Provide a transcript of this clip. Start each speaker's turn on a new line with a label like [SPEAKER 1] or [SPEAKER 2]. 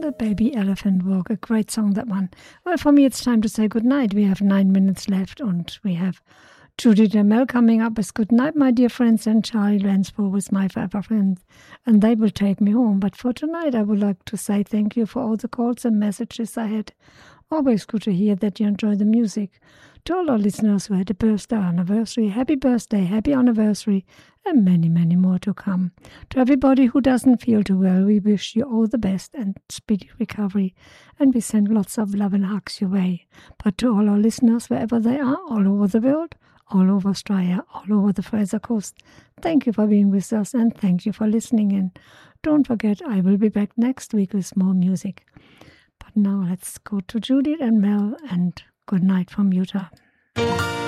[SPEAKER 1] The Baby Elephant Walk, a great song, that one. Well, for me, it's time to say goodnight. We have 9 minutes left, and we have Judith and Mel coming up with Good Night, My Dear Friends, and Charlie Lansbury with My Forever Friends, and they will take me home. But for tonight, I would like to say thank you for all the calls and messages I had. Always good to hear that you enjoy the music. To all our listeners who had a birthday or anniversary, happy birthday, happy anniversary, and many, many more to come. To everybody who doesn't feel too well, we wish you all the best and speedy recovery, and we send lots of love and hugs your way. But to all our listeners, wherever they are, all over the world, all over Australia, all over the Fraser Coast, thank you for being with us, and thank you for listening in. Don't forget, I will be back next week with more music. But now let's go to Judith and Mel, and good night from Utah.